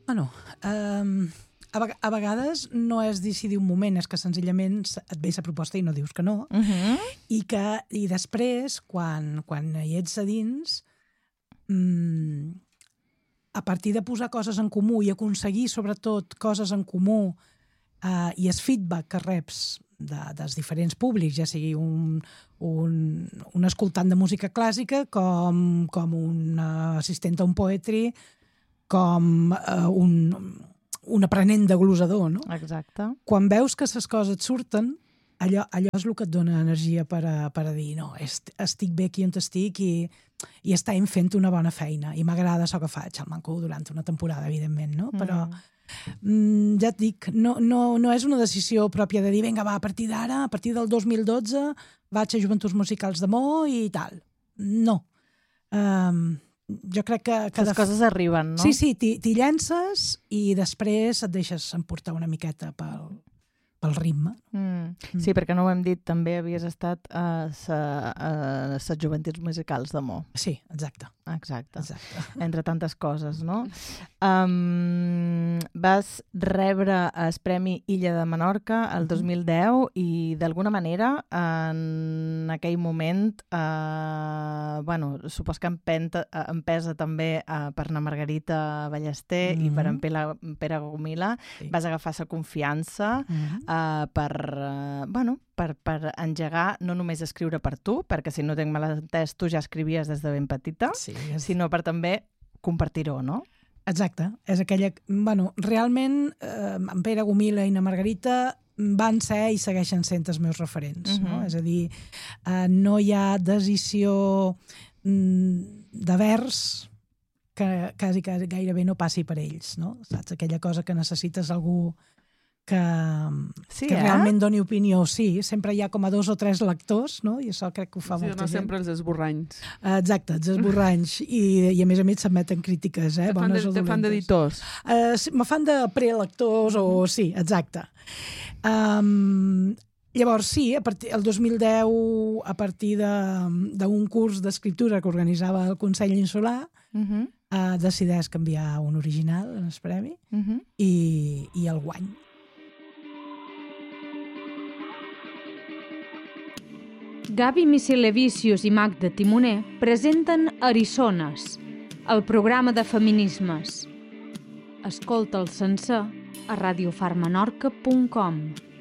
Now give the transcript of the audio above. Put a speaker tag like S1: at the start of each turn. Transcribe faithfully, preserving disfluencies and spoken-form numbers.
S1: Bueno, um, a, veg a vegades no és decidir un moment, és que senzillament et ve la proposta i no dius que no.
S2: Uh-huh.
S1: I, que, i després, quan, quan hi ets a dins, um, a partir de posar coses en comú i aconseguir, sobretot, coses en comú uh, i el feedback que reps de, dels diferents públics, ja sigui un, un, un escoltant de música clàssica com, com un uh, assistent a un poetry, com uh, un, un aprenent de glosador, no?
S2: Exacte.
S1: Quan veus que les coses et surten, allò, allò és el que et dona energia per a, per a dir no, est, estic bé aquí on estic i, i estem fent una bona feina i m'agrada això que faig, el manco durant una temporada, evidentment, no? Però mm, ja et dic, no, no, no és una decisió pròpia de dir vinga, va, a partir d'ara, a partir del dos mil dotze vaig a Joventuts Musicals de Mo i tal. No. Um, jo crec que... que
S2: les coses arriben, no?
S1: Sí, sí, t'hi llences i després et deixes emportar una miqueta pel, pel ritme.
S2: Mm. Sí, perquè no ho hem dit, també havies estat a les Joventuts Musicals de Mo.
S1: Sí, exacte.
S2: Exacte.
S1: exacte.
S2: Entre tantes coses, no? Um, vas rebre el Premi Illa de Menorca el dos mil deu i d'alguna manera en aquell moment uh, bueno, supos que empenta, empesa també uh, per na Margarita Ballester mm-hmm. i per en Pere, Pere Gomila sí. Vas agafar la confiança mm-hmm. uh, per, uh, bueno, per, per engegar no només escriure per tu, perquè si no tinc mal entès tu ja escrivies des de ben petita,
S1: sí, és...
S2: sinó per també compartir-ho, no?
S1: Exacte, és aquella... Bueno, realment, eh, en Pere Gomila i na Margarita van ser i segueixen sent els meus referents, uh-huh. no? És a dir, eh, no hi ha decisió mm, de vers que quasi, quasi gairebé no passi per ells, no? Saps? Aquella cosa que necessites algú que,
S2: sí,
S1: que
S2: eh?
S1: realment doni opinió, sí. Sempre hi ha com a dos o tres lectors, no? I això crec que ho fa
S3: sí,
S1: molta
S3: no
S1: gent.
S3: Sempre els esborranys.
S1: Exacte, els esborranys. I, I a més a més s'admeten crítiques, eh?
S3: Te fan, de, te fan d'editors.
S1: Uh, me fan de preelectors o... Sí, exacte. Um, llavors, sí, a partir, el dos mil deu, a partir d'un curs d'escriptura que organitzava el Consell Insular, uh-huh. uh, decideix canviar un original en el premi uh-huh. i, i el guany.
S4: Gavi Micelevicius i Magda Timoner presenten Eriçones, el programa de feminismes. Escolta'l sencer a radiofarmenorca punt com.